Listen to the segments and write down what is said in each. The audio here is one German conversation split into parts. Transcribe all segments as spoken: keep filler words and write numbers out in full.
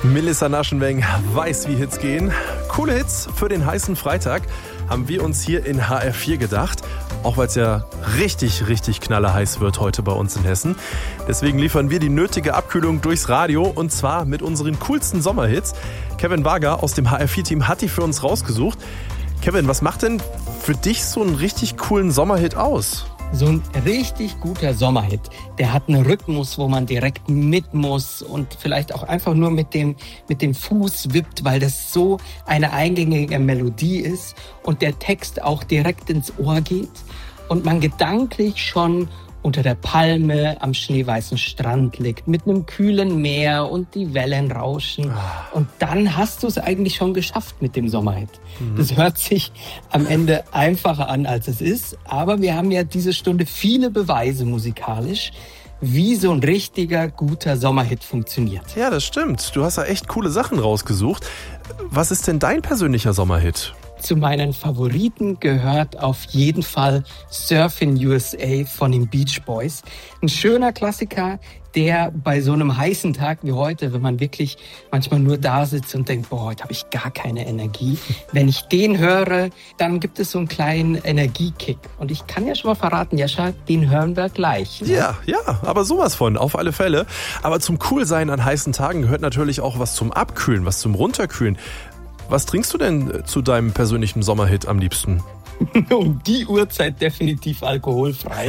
Melissa Naschenweng weiß, wie Hits gehen. Coole Hits für den heißen Freitag haben wir uns hier in H R vier gedacht. Auch weil es ja richtig, richtig knallerheiß wird heute bei uns in Hessen. Deswegen liefern wir die nötige Abkühlung durchs Radio und zwar mit unseren coolsten Sommerhits. Kevin Wager aus dem H R vier Team hat die für uns rausgesucht. Kevin, was macht denn für dich so einen richtig coolen Sommerhit aus? So ein richtig guter Sommerhit, der hat einen Rhythmus, wo man direkt mit muss und vielleicht auch einfach nur mit dem, mit dem Fuß wippt, weil das so eine eingängige Melodie ist und der Text auch direkt ins Ohr geht und man gedanklich schon unter der Palme am schneeweißen Strand liegt, mit einem kühlen Meer und die Wellen rauschen. Und dann hast du es eigentlich schon geschafft mit dem Sommerhit. Mhm. Das hört sich am Ende einfacher an, als es ist. Aber wir haben ja diese Stunde viele Beweise musikalisch, wie so ein richtiger, guter Sommerhit funktioniert. Ja, das stimmt. Du hast da echt coole Sachen rausgesucht. Was ist denn dein persönlicher Sommerhit? Zu meinen Favoriten gehört auf jeden Fall Surfin' U S A von den Beach Boys. Ein schöner Klassiker, der bei so einem heißen Tag wie heute, wenn man wirklich manchmal nur da sitzt und denkt, boah, heute habe ich gar keine Energie. Wenn ich den höre, dann gibt es so einen kleinen Energiekick. Und ich kann ja schon mal verraten, Jascha, den hören wir gleich. Ne? Ja, ja, aber sowas von, auf alle Fälle. Aber zum Coolsein an heißen Tagen gehört natürlich auch was zum Abkühlen, was zum Runterkühlen. Was trinkst du denn zu deinem persönlichen Sommerhit am liebsten? Um die Uhrzeit definitiv alkoholfrei.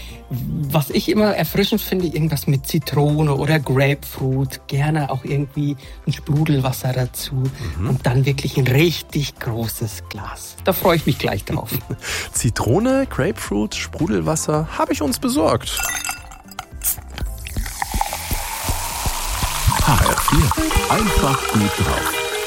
Was ich immer erfrischend finde, irgendwas mit Zitrone oder Grapefruit. Gerne auch irgendwie ein Sprudelwasser dazu. Mhm. Und dann wirklich ein richtig großes Glas. Da freue ich mich gleich drauf. Zitrone, Grapefruit, Sprudelwasser habe ich uns besorgt. H R vier. Einfach gut drauf.